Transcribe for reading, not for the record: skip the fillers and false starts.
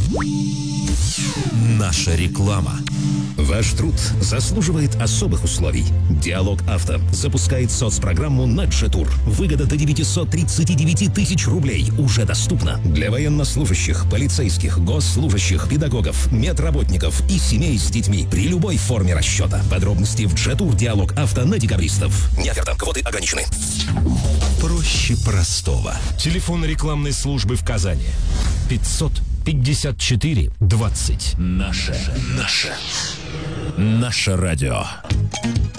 Наша реклама. Ваш труд заслуживает особых условий. Диалог Авто запускает соцпрограмму на Джетур. Выгода до 939 тысяч рублей уже доступна для военнослужащих, полицейских, госслужащих, педагогов, медработников и семей с детьми при любой форме расчета. Подробности в Джетур Диалог Авто на декабристов. Не оферта, квоты ограничены. Проще простого. Телефон рекламной службы в Казани. 554 20. Наше радио.